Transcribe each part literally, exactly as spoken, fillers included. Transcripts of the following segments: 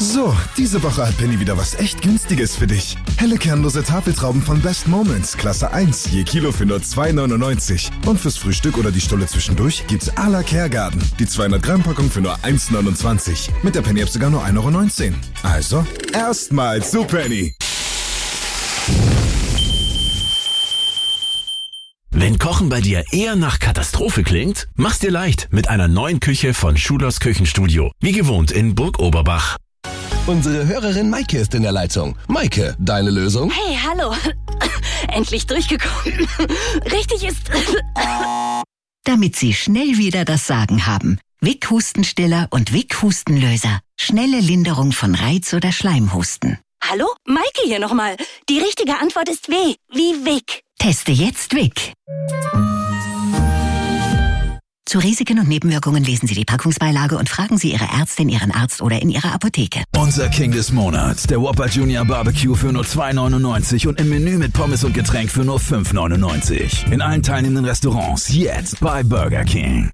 So, diese Woche hat Penny wieder was echt Günstiges für dich. Helle kernlose Tafeltrauben von Best Moments, Klasse eins, je Kilo für nur zwei neunundneunzig. Und fürs Frühstück oder die Stulle zwischendurch gibt's à la Kergarten. Die zweihundert Gramm Packung für nur eins neunundzwanzig. Mit der Penny-App sogar nur ein Euro neunzehn. Also, erstmal zu Penny. Wenn Kochen bei dir eher nach Katastrophe klingt, mach's dir leicht mit einer neuen Küche von Schulers Küchenstudio. Wie gewohnt in Burg Oberbach. Unsere Hörerin Maike ist in der Leitung. Maike, deine Lösung? Hey, hallo. Endlich durchgekommen. Richtig ist... Damit Sie schnell wieder das Sagen haben. Vic Hustenstiller und Vic Hustenlöser. Schnelle Linderung von Reiz- oder Schleimhusten. Hallo? Maike hier nochmal. Die richtige Antwort ist W. Wie Vic. Teste jetzt Vic. Zu Risiken und Nebenwirkungen lesen Sie die Packungsbeilage und fragen Sie Ihre Ärztin, Ihren Arzt oder in Ihrer Apotheke. Unser King des Monats, der Whopper Junior Barbecue für nur zwei neunundneunzig und im Menü mit Pommes und Getränk für nur fünf neunundneunzig. In allen teilnehmenden Restaurants jetzt bei Burger King.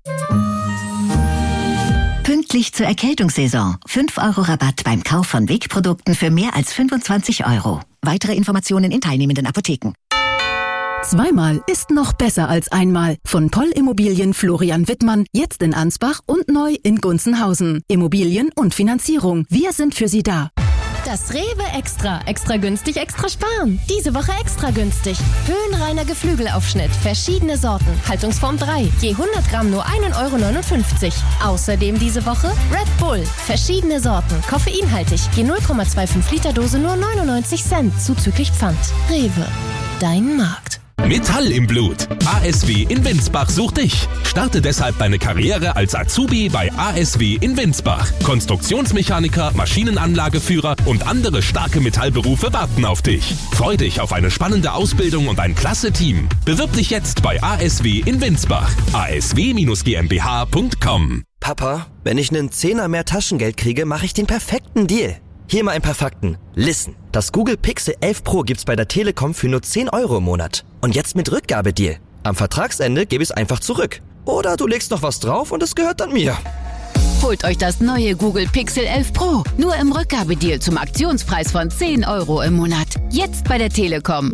Pünktlich zur Erkältungssaison. fünf Euro Rabatt beim Kauf von Vic-Produkten für mehr als fünfundzwanzig Euro. Weitere Informationen in teilnehmenden Apotheken. Zweimal ist noch besser als einmal. Von Poll Immobilien Florian Wittmann, jetzt in Ansbach und neu in Gunzenhausen. Immobilien und Finanzierung. Wir sind für Sie da. Das Rewe Extra. Extra günstig, extra sparen. Diese Woche extra günstig. Höhenreiner Geflügelaufschnitt. Verschiedene Sorten. Haltungsform drei. Je hundert Gramm nur ein Euro neunundfünfzig. Außerdem diese Woche Red Bull. Verschiedene Sorten. Koffeinhaltig. Je null Komma fünfundzwanzig Liter Dose nur neunundneunzig Cent. Zuzüglich Pfand. Rewe. Dein Markt. Metall im Blut. A S W in Winsbach sucht dich. Starte deshalb deine Karriere als Azubi bei A S W in Winsbach. Konstruktionsmechaniker, Maschinenanlageführer und andere starke Metallberufe warten auf dich. Freu dich auf eine spannende Ausbildung und ein klasse Team. Bewirb dich jetzt bei A S W in Winsbach. a s w Bindestrich g m b h punkt com. Papa, wenn ich einen Zehner mehr Taschengeld kriege, mache ich den perfekten Deal. Hier mal ein paar Fakten. Listen, das Google Pixel elf Pro gibt's bei der Telekom für nur zehn Euro im Monat. Und jetzt mit Rückgabedeal. Am Vertragsende gebe ich es einfach zurück. Oder du legst noch was drauf und es gehört dann mir. Holt euch das neue Google Pixel elf Pro. Nur im Rückgabedeal zum Aktionspreis von zehn Euro im Monat. Jetzt bei der Telekom.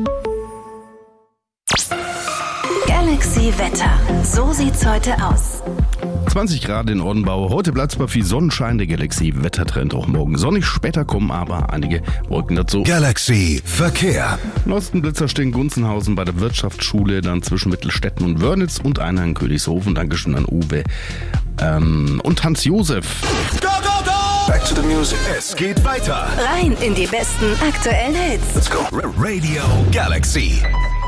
Galaxy Wetter. So sieht's heute aus. zwanzig Grad in Ordenbau. Heute bleibt zwar viel Sonnenschein, der Galaxy-Wettertrend auch morgen sonnig. Später kommen aber einige Wolken dazu. Galaxy Verkehr. Im Osten Blitzerstehen in Gunzenhausen bei der Wirtschaftsschule, dann zwischen Mittelstetten und Wörnitz und einer in Königshofen. Dankeschön an Uwe ähm, und Hans-Josef. Go, go, go! Back to the music. Es geht weiter. Rein in die besten aktuellen Hits. Let's go. Radio Galaxy.